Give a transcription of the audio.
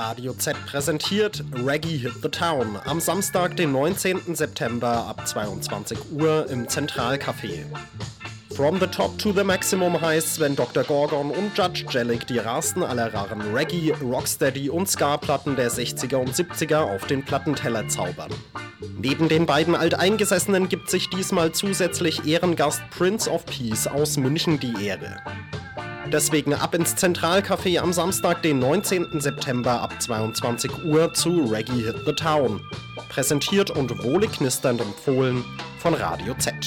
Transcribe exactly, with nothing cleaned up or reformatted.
Radio Z präsentiert Reggae Hit the Town am Samstag, den neunzehnten September ab zweiundzwanzig Uhr im Zentralcafé. From the Top to the Maximum heißt's, wenn Doktor Gorgon und Judge Jellic die rarsten aller raren Reggae, Rocksteady und Ska-Platten der sechziger und siebziger auf den Plattenteller zaubern. Neben den beiden Alteingesessenen gibt sich diesmal zusätzlich Ehrengast Prince of Peace aus München die Ehre. Deswegen ab ins Zentralcafé am Samstag, den neunzehnten September ab zweiundzwanzig Uhr zu Reggae Hit the Town. Präsentiert und wohlig knisternd empfohlen von Radio Z.